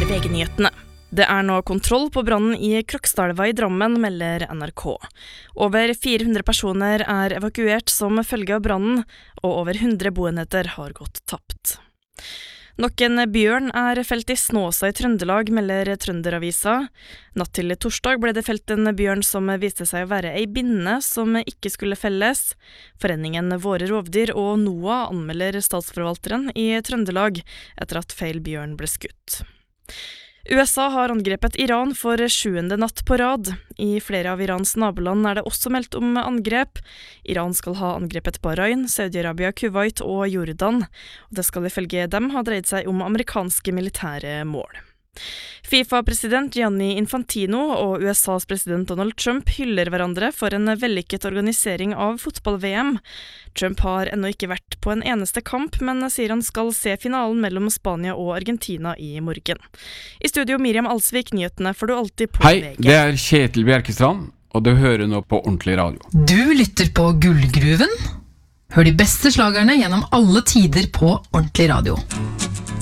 VG-nyhetene. Det nå kontroll på brannen i Krokstadelva i Drammen, melder NRK. Over 400 personer evakuert som følge av brannen, og over 100 boenheter har gått tapt. Nok en bjørn felt i Snåsa i Trøndelag, melder Trønderavisa. Natt til torsdag ble det felt en bjørn som viste seg å være ei binne som ikke skulle felles. Foreningen Våre Rovdyr og NOAH anmelder statsforvalteren i Trøndelag etter at feil bjørn ble skutt. USA har angrepet Iran for 7. natt på rad. I flere av Irans naboland det også meldt om angrep. Iran skal ha angrepet Bahrain, Saudi-Arabia, Kuwait og Jordan. Og det skal ifølge dem ha dreid seg om amerikanske militære mål. FIFA-president Gianni Infantino og USAs president Donald Trump hyller hverandre for en vellykket organisering av fotball-VM. Trump har ennå ikke vært på en eneste kamp, men sier han skal se finalen mellom Spania og Argentina i morgen. I studio Miriam Alsvik, nyhetene får du alltid på VG. Hei, det Kjetil Bjerkestrand, og du hører nå på Ordentlig Radio. Du lytter på Gullgruven. Hør de beste slagerne gjennom alle tider på Ordentlig Radio.